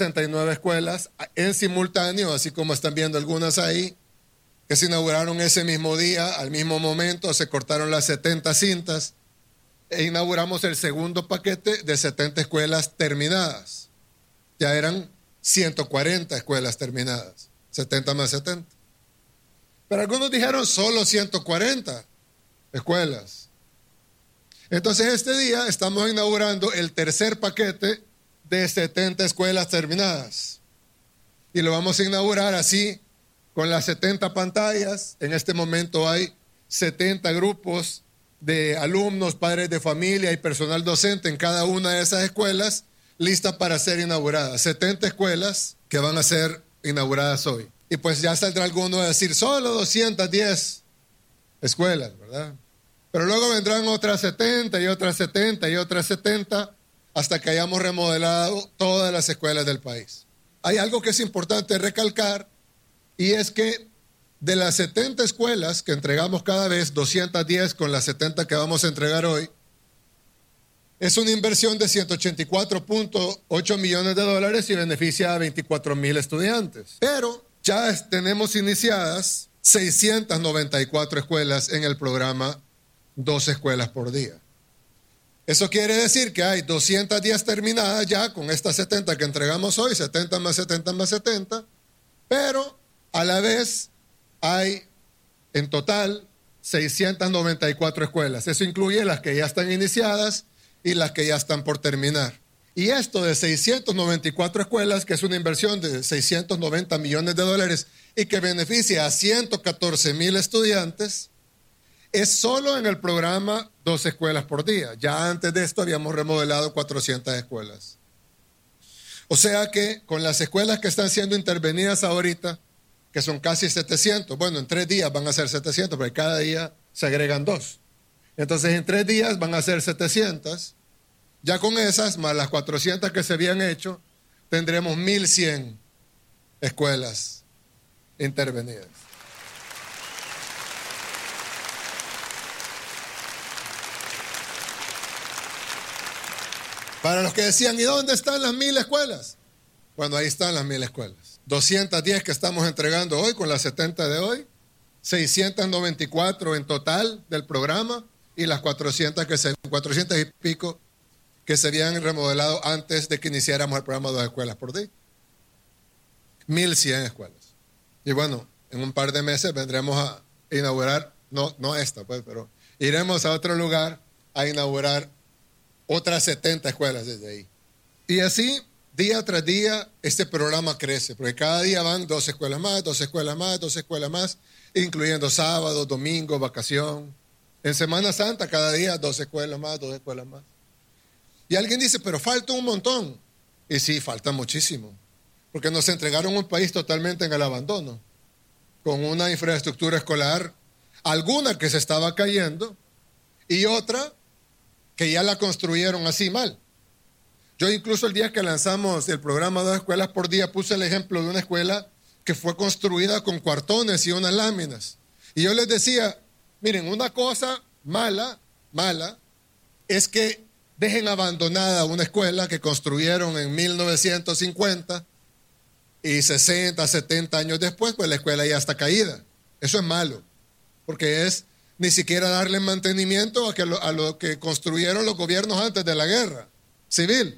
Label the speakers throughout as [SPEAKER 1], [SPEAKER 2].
[SPEAKER 1] 69 escuelas en simultáneo, así como están viendo algunas ahí, que se inauguraron ese mismo día, al mismo momento, se cortaron las 70 cintas e inauguramos el segundo paquete de 70 escuelas terminadas. Ya eran 140 escuelas terminadas, 70 más 70. Pero algunos dijeron solo 140 escuelas. Entonces este día estamos inaugurando el tercer paquete de 70 escuelas terminadas. Y lo vamos a inaugurar así, con las 70 pantallas. En este momento hay 70 grupos de alumnos, padres de familia y personal docente en cada una de esas escuelas, lista para ser inauguradas. 70 escuelas que van a ser inauguradas hoy. Y pues ya saldrá alguno a decir, solo 210 escuelas, ¿verdad? Pero luego vendrán otras 70 y otras 70 y otras 70 hasta que hayamos remodelado todas las escuelas del país. Hay algo que es importante recalcar y es que de las 70 escuelas que entregamos cada vez, 210 con las 70 que vamos a entregar hoy, es una inversión de 184.8 millones de dólares y beneficia a 24,000 estudiantes. Pero ya tenemos iniciadas 694 escuelas en el programa 12 escuelas por día. Eso quiere decir que hay 210 terminadas ya con estas 70 que entregamos hoy, 70 más 70 más 70, pero a la vez hay en total 694 escuelas. Eso incluye las que ya están iniciadas y las que ya están por terminar. Y esto de 694 escuelas, que es una inversión de 690 millones de dólares y que beneficia a 114,000 estudiantes, es solo en el programa 12 escuelas por día. Ya antes de esto habíamos remodelado 400 escuelas. O sea que con las escuelas que están siendo intervenidas ahorita, que son casi 700, bueno, en 3 días van a ser 700, porque cada día se agregan 2. Entonces en 3 días van a ser 700. Ya con esas, más las 400 que se habían hecho, tendremos 1,100 escuelas intervenidas. Para los que decían, ¿y dónde están las 1,000 escuelas? Bueno, ahí están las 1,000 escuelas. 210 que estamos entregando hoy con las 70 de hoy, 694 en total del programa y las 400 y pico que se habían remodelado antes de que iniciáramos el programa 2 escuelas por día. 1,100 escuelas. Y bueno, en un par de meses vendremos a inaugurar, no esta pues, pero iremos a otro lugar a inaugurar otras 70 escuelas desde ahí. Y así, día tras día, este programa crece, porque cada día van 12 escuelas más, 12 escuelas más, 12 escuelas más, incluyendo sábados, domingos, vacación. En Semana Santa, cada día 12 escuelas más, 12 escuelas más. Y alguien dice, pero falta un montón. Y sí, falta muchísimo, porque nos entregaron un país totalmente en el abandono, con una infraestructura escolar, alguna que se estaba cayendo, y otra que ya la construyeron así mal. Yo incluso el día que lanzamos el programa 2 escuelas por día puse el ejemplo de una escuela que fue construida con cuartones y unas láminas. Y yo les decía, miren, una cosa mala, es que dejen abandonada una escuela que construyeron en 1950 y 60, 70 años después, pues la escuela ya está caída. Eso es malo, porque es ni siquiera darle mantenimiento a lo que construyeron los gobiernos antes de la guerra civil.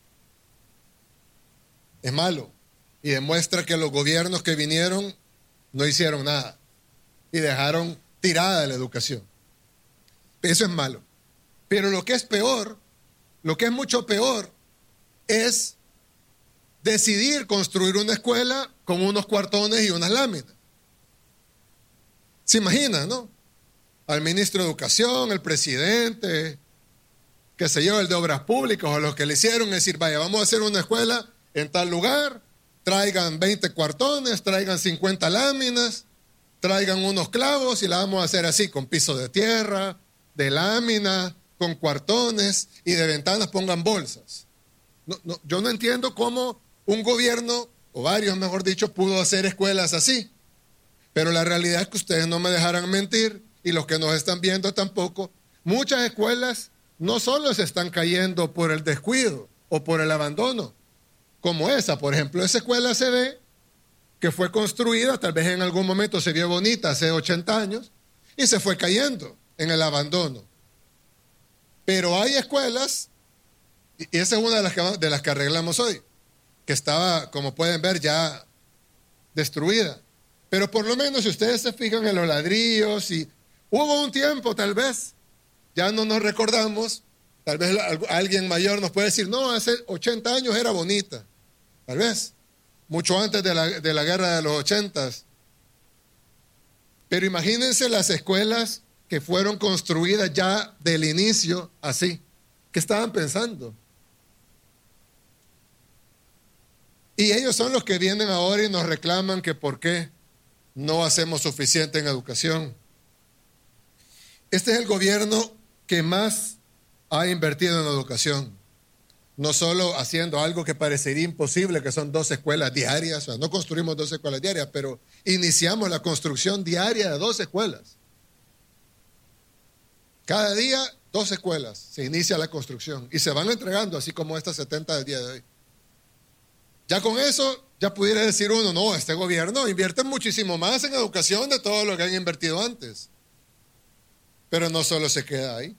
[SPEAKER 1] Es malo y demuestra que los gobiernos que vinieron no hicieron nada y dejaron tirada la educación. Eso es malo. Pero lo que es peor, lo que es mucho peor, es decidir construir una escuela con unos cuartones y unas láminas. ¿Se imagina, no? Al ministro de Educación, el presidente, qué sé yo, el de Obras Públicas o los que le hicieron decir, vaya, vamos a hacer una escuela en tal lugar, traigan 20 cuartones, traigan 50 láminas, traigan unos clavos y la vamos a hacer así, con piso de tierra, de lámina, con cuartones y de ventanas pongan bolsas. Yo no entiendo cómo un gobierno, o varios mejor dicho, pudo hacer escuelas así. Pero la realidad es que ustedes no me dejarán mentir, y los que nos están viendo tampoco. Muchas escuelas no solo se están cayendo por el descuido o por el abandono, como esa, por ejemplo. Esa escuela se ve que fue construida, tal vez en algún momento se vio bonita hace 80 años, y se fue cayendo en el abandono. Pero hay escuelas, y esa es una de las que arreglamos hoy, que estaba, como pueden ver, ya destruida. Pero por lo menos si ustedes se fijan en los ladrillos, y hubo un tiempo tal vez, ya no nos recordamos, tal vez alguien mayor nos puede decir, no, hace 80 años era bonita, tal vez, mucho antes de la guerra de los 80. Pero imagínense las escuelas que fueron construidas ya del inicio así. ¿Qué estaban pensando? Y ellos son los que vienen ahora y nos reclaman que por qué no hacemos suficiente en educación. Este es el gobierno que más ha invertido en educación. No solo haciendo algo que parecería imposible, que son 2 escuelas diarias. O sea, no construimos 2 escuelas diarias, pero iniciamos la construcción diaria de 2 escuelas. Cada día 2 escuelas se inicia la construcción y se van entregando, así como estas 70 del día de hoy. Ya con eso, ya pudiera decir uno, no, este gobierno invierte muchísimo más en educación de todo lo que han invertido antes. Pero no solo se queda ahí.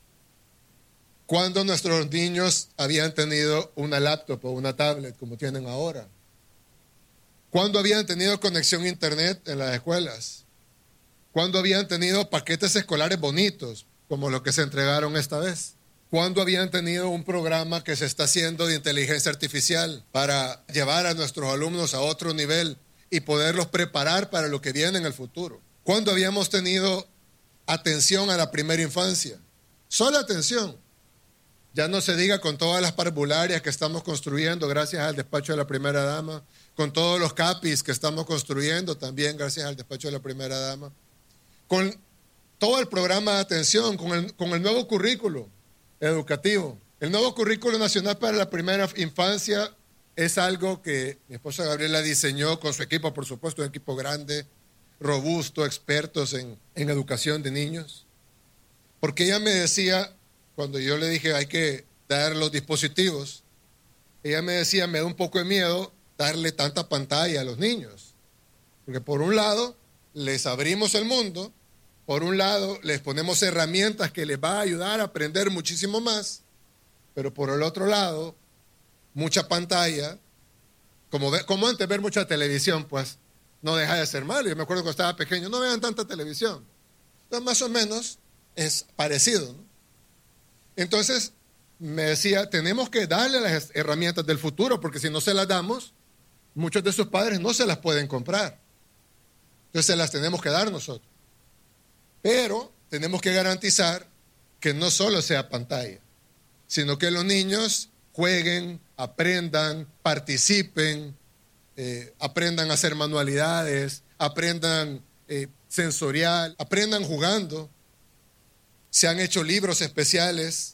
[SPEAKER 1] ¿Cuándo nuestros niños habían tenido una laptop o una tablet como tienen ahora? ¿Cuándo habían tenido conexión a internet en las escuelas? ¿Cuándo habían tenido paquetes escolares bonitos como los que se entregaron esta vez? ¿Cuándo habían tenido un programa que se está haciendo de inteligencia artificial para llevar a nuestros alumnos a otro nivel y poderlos preparar para lo que viene en el futuro? ¿Cuándo habíamos tenido atención a la primera infancia? Solo atención. Ya no se diga con todas las parvularias que estamos construyendo gracias al despacho de la primera dama, con todos los CAPIs que estamos construyendo también gracias al despacho de la primera dama, con todo el programa de atención, con el nuevo currículo educativo. El nuevo currículo nacional para la primera infancia es algo que mi esposa Gabriela diseñó con su equipo, por supuesto, un equipo grande, robusto, expertos en educación de niños. Porque ella me decía, cuando yo le dije hay que dar los dispositivos, ella me decía, me da un poco de miedo darle tanta pantalla a los niños. Porque por un lado, les abrimos el mundo, por un lado, les ponemos herramientas que les va a ayudar a aprender muchísimo más, pero por el otro lado, mucha pantalla, como antes ver mucha televisión, pues no deja de ser malo. Yo me acuerdo cuando estaba pequeño, no vean tanta televisión. Entonces, más o menos es parecido, ¿no? Entonces, me decía, tenemos que darle las herramientas del futuro, porque si no se las damos, muchos de sus padres no se las pueden comprar. Entonces, se las tenemos que dar nosotros. Pero tenemos que garantizar que no solo sea pantalla, sino que los niños jueguen, aprendan, participen, aprendan a hacer manualidades, aprendan sensorial, aprendan jugando. Se han hecho libros especiales,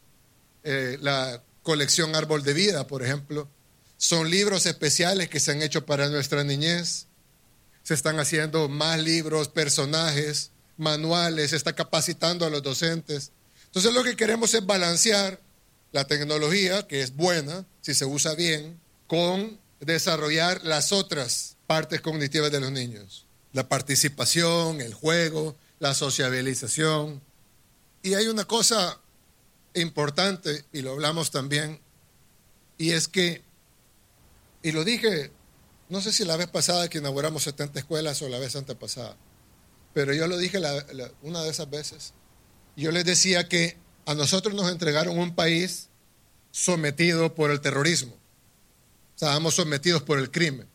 [SPEAKER 1] la colección Árbol de Vida, por ejemplo, son libros especiales que se han hecho para nuestra niñez. Se están haciendo más libros, personajes, manuales, se está capacitando a los docentes. Entonces lo que queremos es balancear la tecnología, que es buena, si se usa bien, con desarrollar las otras partes cognitivas de los niños. La participación, el juego, la sociabilización. Y hay una cosa importante, y lo hablamos también, y es que, y lo dije, no sé si la vez pasada que inauguramos 70 escuelas o la vez antepasada, pero yo lo dije una de esas veces. Yo les decía que a nosotros nos entregaron un país sometido por el terrorismo. Estábamos sometidos por el crimen.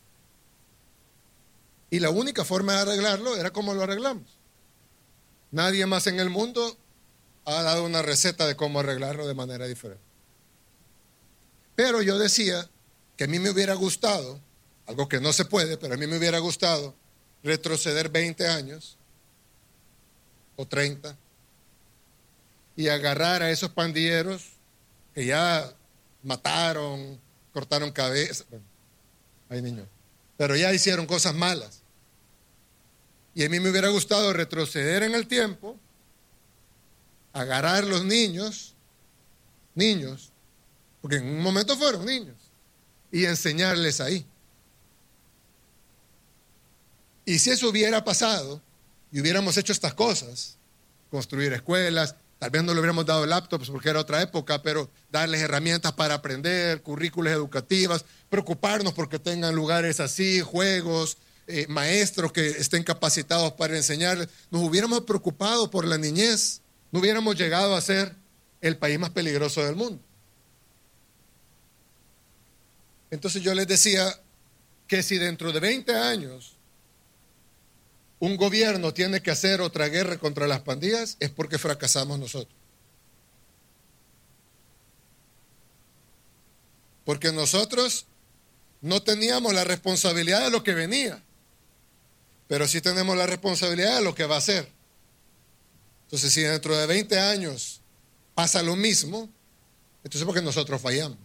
[SPEAKER 1] Y la única forma de arreglarlo era como lo arreglamos. Nadie más en el mundo ha dado una receta de cómo arreglarlo de manera diferente. Pero yo decía que a mí me hubiera gustado, algo que no se puede, pero a mí me hubiera gustado retroceder 20 años o 30 y agarrar a esos pandilleros que ya mataron, cortaron cabezas, bueno, hay niños, pero ya hicieron cosas malas. Y a mí me hubiera gustado retroceder en el tiempo, agarrar los niños, porque en un momento fueron niños, y enseñarles ahí. Y si eso hubiera pasado y hubiéramos hecho estas cosas, construir escuelas, tal vez no le hubiéramos dado laptops porque era otra época, pero darles herramientas para aprender, currículas educativas, preocuparnos porque tengan lugares así, juegos, maestros que estén capacitados para enseñarles, nos hubiéramos preocupado por la niñez, no hubiéramos llegado a ser el país más peligroso del mundo. Entonces yo les decía que si dentro de 20 años un gobierno tiene que hacer otra guerra contra las pandillas, es porque fracasamos nosotros. Porque nosotros no teníamos la responsabilidad de lo que venía, pero sí tenemos la responsabilidad de lo que va a ser. Entonces, si dentro de 20 años pasa lo mismo, entonces es porque nosotros fallamos.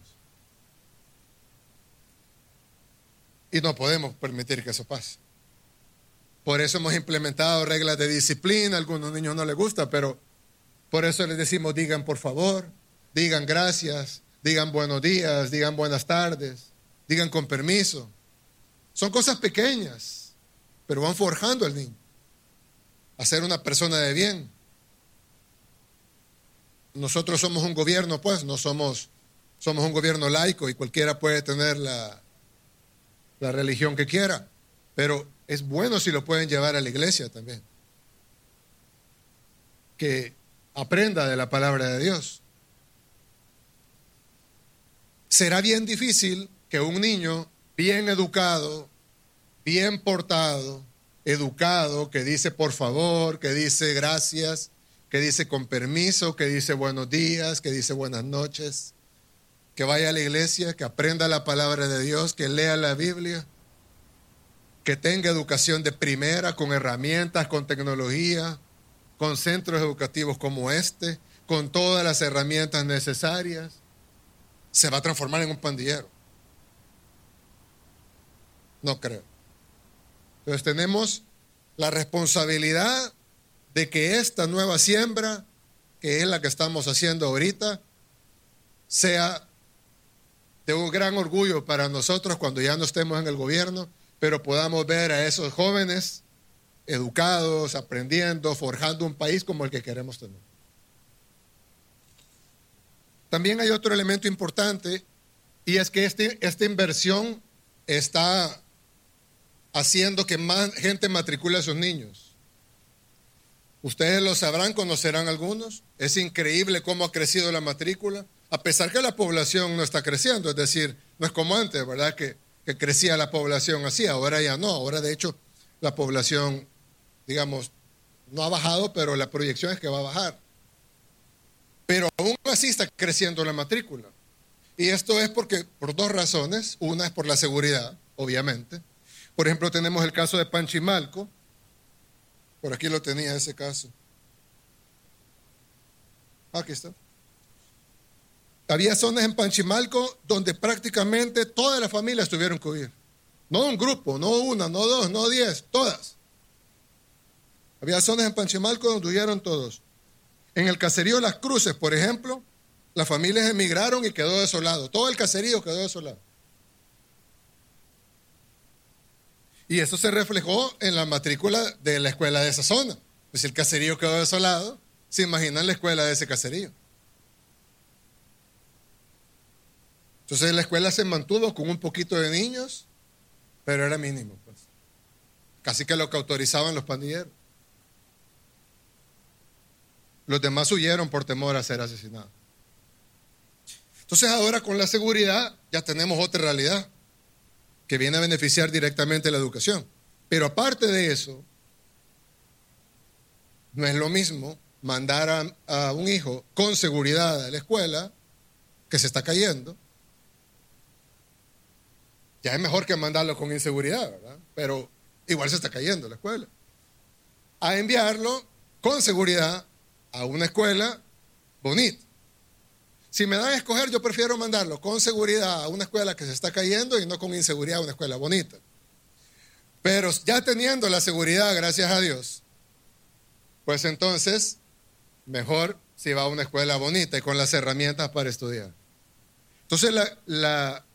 [SPEAKER 1] Y no podemos permitir que eso pase. Por eso hemos implementado reglas de disciplina. A algunos niños no les gusta, pero por eso les decimos: digan por favor, digan gracias, digan buenos días, digan buenas tardes, digan con permiso. Son cosas pequeñas, pero van forjando al niño a ser una persona de bien. Nosotros somos un gobierno, pues, no somos un gobierno laico y cualquiera puede tener la religión que quiera, pero es bueno si lo pueden llevar a la iglesia también. Que aprenda de la palabra de Dios. Será bien difícil que un niño bien educado, bien portado, educado, que dice por favor, que dice gracias, que dice con permiso, que dice buenos días, que dice buenas noches, que vaya a la iglesia, que aprenda la palabra de Dios, que lea la Biblia, que tenga educación de primera, con herramientas, con tecnología, con centros educativos como este, con todas las herramientas necesarias, se va a transformar en un pandillero. No creo. Entonces tenemos la responsabilidad de que esta nueva siembra, que es la que estamos haciendo ahorita, sea de un gran orgullo para nosotros cuando ya no estemos en el gobierno, pero podamos ver a esos jóvenes educados, aprendiendo, forjando un país como el que queremos tener. También hay otro elemento importante, y es que esta inversión está haciendo que más gente matricule a sus niños. Ustedes lo sabrán, conocerán algunos. Es increíble cómo ha crecido la matrícula, a pesar que la población no está creciendo. Es decir, no es como antes, ¿verdad? Que crecía la población así, ahora ya no. Ahora, de hecho, la población, digamos, no ha bajado, pero la proyección es que va a bajar. Pero aún así está creciendo la matrícula. Y esto es por dos razones. Una es por la seguridad, obviamente. Por ejemplo, tenemos el caso de Panchimalco. Por aquí lo tenía ese caso. Aquí está. Había zonas en Panchimalco donde prácticamente todas las familias tuvieron que huir. No un grupo, no una, no dos, no 10, todas. Había zonas en Panchimalco donde huyeron todos. En el caserío Las Cruces, por ejemplo, las familias emigraron y quedó desolado. Todo el caserío quedó desolado. Y eso se reflejó en la matrícula de la escuela de esa zona. Pues si el caserío quedó desolado, se imaginan la escuela de ese caserío. Entonces la escuela se mantuvo con un poquito de niños, pero era mínimo, pues. Casi que lo que autorizaban los pandilleros. Los demás huyeron por temor a ser asesinados. Entonces ahora con la seguridad ya tenemos otra realidad que viene a beneficiar directamente la educación. Pero aparte de eso, no es lo mismo mandar a un hijo con seguridad a la escuela que se está cayendo. Ya es mejor que mandarlo con inseguridad, ¿verdad? Pero igual se está cayendo la escuela. A enviarlo con seguridad a una escuela bonita. Si me dan a escoger, yo prefiero mandarlo con seguridad a una escuela que se está cayendo y no con inseguridad a una escuela bonita. Pero ya teniendo la seguridad, gracias a Dios, pues entonces mejor si va a una escuela bonita y con las herramientas para estudiar. Entonces la